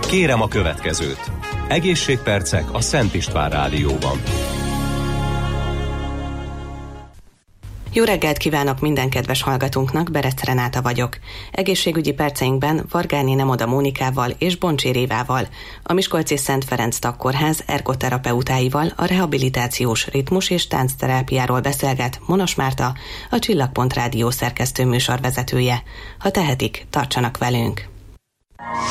Kérem a következőt. Egészségpercek a Szent István Rádióban. Jó reggelt kívánok minden kedves hallgatónknak, Berec Renáta vagyok. Egészségügyi perceinkben Vargányi Nemoda Mónikával és Boncsér Évával, a Miskolci Szent Ferenc Tagkórház ergoterapeutáival a rehabilitációs ritmus és táncterápiáról beszélget Monos Márta, a Csillagpont Rádió szerkesztő műsorvezetője. Ha tehetik, tartsanak velünk!